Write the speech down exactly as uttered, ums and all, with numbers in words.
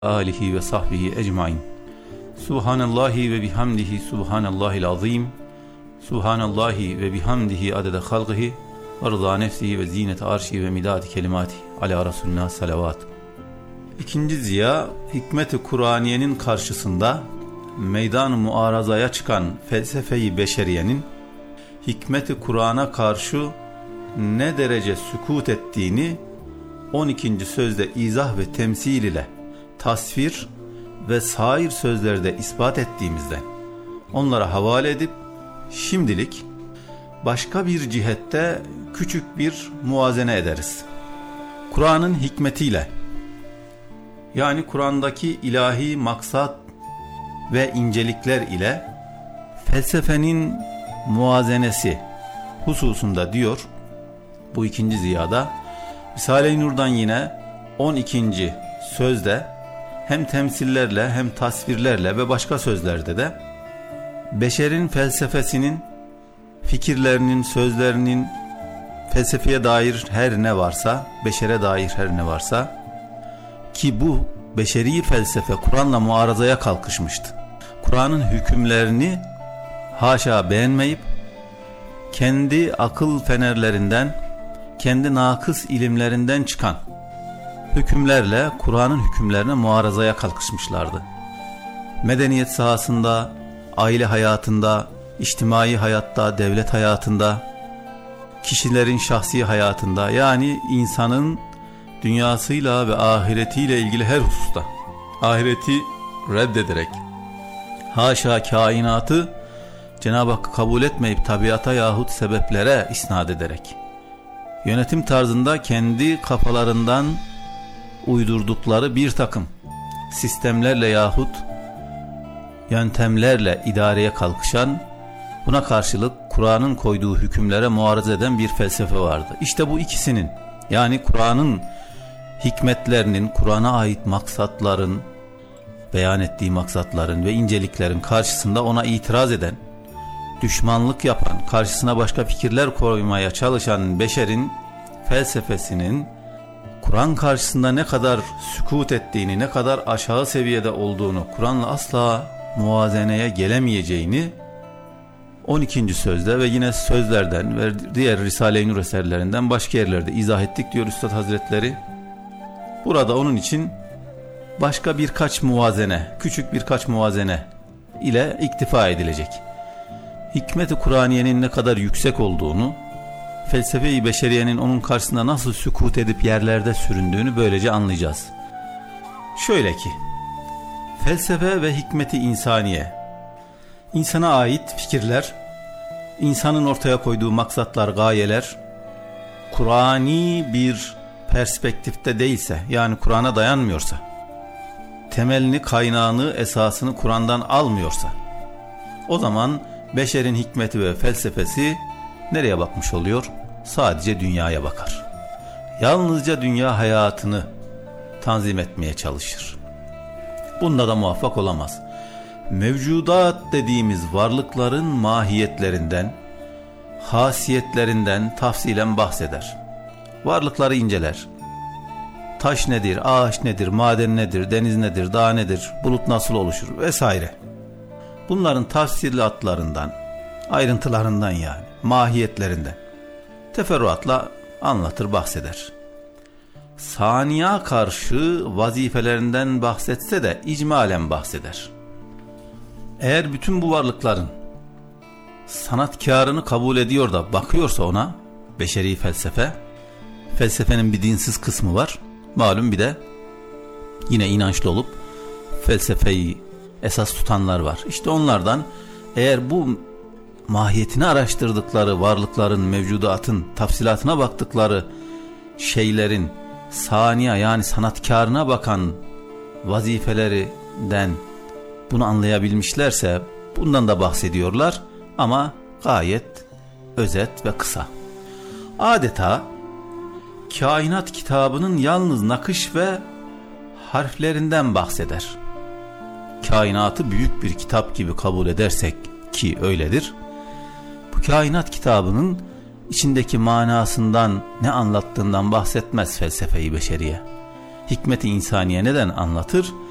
alihi ve sahbihi ecmain. Subhanallahi ve bihamdihi subhanallahil azim. Subhanallahi ve bihamdihi adede halqihi ve rıza nefsihi ve zinete arşi ve midadi kelimati ala Resulina salavat. İkinci ziya, hikmet-i Kur'aniyenin karşısında meydan-ı muarazaya çıkan felsefe-i beşeriyenin hikmet-i Kur'an'a karşı ne derece sükut ettiğini on ikinci sözde izah ve temsil ile tasvir ve sair sözlerde ispat ettiğimizden onlara havale edip şimdilik başka bir cihette küçük bir muvazene ederiz. Kur'an'ın hikmetiyle, yani Kur'an'daki ilahi maksat ve incelikler ile felsefenin muvazenesi hususunda diyor bu ikinci ziyada, Risale-i Nur'dan yine on ikinci sözde hem temsillerle hem tasvirlerle ve başka sözlerde de beşerin felsefesinin, fikirlerinin, sözlerinin, felsefeye dair her ne varsa, beşere dair her ne varsa, ki bu beşeri felsefe Kur'an'la muarazaya kalkışmıştı. Kur'an'ın hükümlerini haşa beğenmeyip kendi akıl fenerlerinden, kendi nakıs ilimlerinden çıkan hükümlerle Kur'an'ın hükümlerine muarazaya kalkışmışlardı. Medeniyet sahasında, aile hayatında, içtimai hayatta, devlet hayatında, kişilerin şahsi hayatında, yani insanın dünyasıyla ve ahiretiyle ilgili her hususta ahireti reddederek, haşa kainatı Cenab-ı Hakk'ı kabul etmeyip tabiata yahut sebeplere isnat ederek, yönetim tarzında kendi kafalarından uydurdukları bir takım sistemlerle yahut yöntemlerle idareye kalkışan, buna karşılık Kur'an'ın koyduğu hükümlere muarız eden bir felsefe vardı. İşte bu ikisinin, yani Kur'an'ın hikmetlerinin, Kur'an'a ait maksatların, beyan ettiği maksatların ve inceliklerin karşısında ona itiraz eden, düşmanlık yapan, karşısına başka fikirler koymaya çalışan beşerin felsefesinin Kur'an karşısında ne kadar sükut ettiğini, ne kadar aşağı seviyede olduğunu, Kur'an'la asla muvazeneye gelemeyeceğini on ikinci sözde ve yine sözlerden ve diğer Risale-i Nur eserlerinden başka yerlerde izah ettik diyor Üstad Hazretleri. Burada onun için başka birkaç muvazene, küçük birkaç muvazene ile iktifa edilecek. Hikmet-i Kur'aniyenin ne kadar yüksek olduğunu, felsefe-i beşeriyenin onun karşısında nasıl sükut edip yerlerde süründüğünü böylece anlayacağız. Şöyle ki, felsefe ve hikmeti insaniye, insana ait fikirler, insanın ortaya koyduğu maksatlar, gayeler, Kur'ani bir perspektifte değilse, yani Kur'an'a dayanmıyorsa, temelini, kaynağını, esasını Kur'an'dan almıyorsa, o zaman beşerin hikmeti ve felsefesi nereye bakmış oluyor? Sadece dünyaya bakar. Yalnızca dünya hayatını tanzim etmeye çalışır. Bunda da muvaffak olamaz. Mevcudat dediğimiz varlıkların mahiyetlerinden, hasiyetlerinden tafsilen bahseder. Varlıkları inceler. Taş nedir, ağaç nedir, maden nedir, deniz nedir, dağ nedir, bulut nasıl oluşur vesaire. Bunların tafsilatlarından, ayrıntılarından, yani mahiyetlerinden teferruatla anlatır, bahseder. Saniya karşı vazifelerinden bahsetse de icmalen bahseder. Eğer bütün bu varlıkların sanatkarını kabul ediyor da bakıyorsa ona beşeri felsefe, felsefenin bir dinsiz kısmı var. Malum bir de yine inançlı olup felsefeyi esas tutanlar var. İşte onlardan eğer bu mahiyetini araştırdıkları varlıkların, mevcudatın tafsilatına baktıkları şeylerin saniye, yani sanatkarına bakan vazifelerinden bunu anlayabilmişlerse bundan da bahsediyorlar ama gayet özet ve kısa. Adeta kainat kitabının yalnız nakış ve harflerinden bahseder. Kainatı büyük bir kitap gibi kabul edersek ki öyledir, bu kainat kitabının içindeki manasından, ne anlattığından bahsetmez felsefe-i beşeriye. Hikmet-i insaniye neden anlatır?